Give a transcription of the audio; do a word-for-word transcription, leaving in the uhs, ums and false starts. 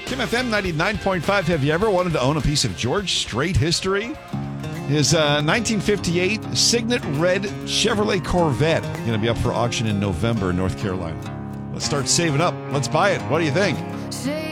Kim F M ninety-nine point five. Have you ever wanted to own a piece of George Strait history? His uh, nineteen fifty-eight Signet Red Chevrolet Corvette going to be up for auction in November in North Carolina. Let's start saving up. Let's buy it. What do you think?